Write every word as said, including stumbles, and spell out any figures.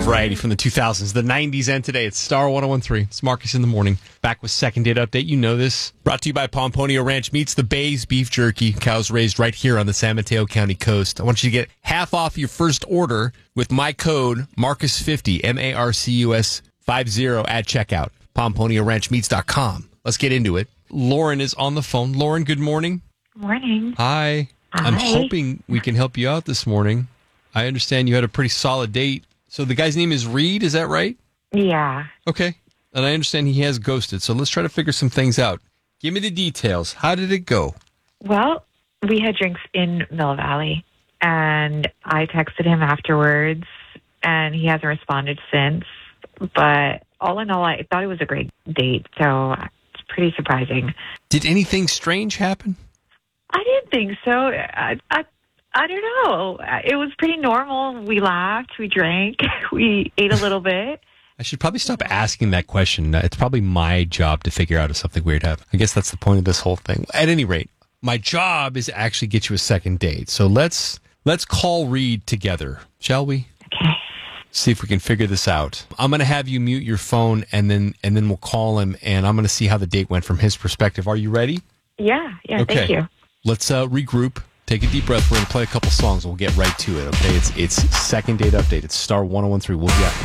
variety from the two thousands, the nineties, and today. It's Star one oh one three. It's Marcus in the morning. Back with Second Date Update. You know this. Brought to you by Pomponio Ranch Meats, the Bay's Beef Jerky. Cows raised right here on the San Mateo County coast. I want you to get half off your first order with my code Marcus fifty, M A R C U S fifty at checkout. Pomponio Ranch Meats dot com. Let's get into it. Lauren is on the phone. Lauren, good morning. Morning. Hi. Hi. I'm hoping we can help you out this morning. I understand you had a pretty solid date. So the guy's name is Reed, is that right? Yeah. Okay. And I understand he has ghosted. So let's try to figure some things out. Give me the details. How did it go? Well, we had drinks in Mill Valley, and I texted him afterwards, and he hasn't responded since. But all in all, I thought it was a great date, so it's pretty surprising. Did anything strange happen? I didn't think so. I, I, I don't know. It was pretty normal. We laughed, we drank, we ate a little bit. I should probably stop asking that question. It's probably my job to figure out if something weird happened. I guess that's the point of this whole thing. At any rate, my job is to actually get you a second date. So let's let's call Reed together, shall we? Okay. See if we can figure this out. I'm going to have you mute your phone, and then and then we'll call him, and I'm going to see how the date went from his perspective. Are you ready? Yeah, yeah, Okay. thank you. Let's uh, regroup. Take a deep breath. We're going to play a couple songs. We'll get right to it, okay? It's it's Second Date Update. It's Star one oh one three. We'll get